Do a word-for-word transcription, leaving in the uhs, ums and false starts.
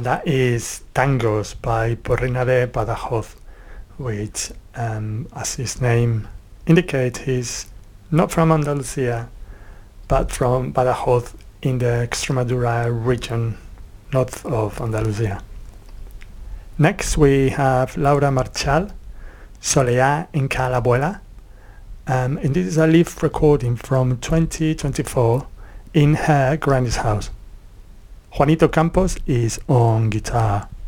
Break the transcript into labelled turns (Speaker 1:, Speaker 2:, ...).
Speaker 1: and that is Tangos by Porrina de Badajoz, which, um, as his name indicates, he's not from Andalusia, but from Badajoz in the Extremadura region, north of Andalusia. Next we have Laura Marchal, Soleá en Ca la Abuela, um, and this is a live recording from twenty twenty-four in her granny's house. Juanito Campos is on guitar.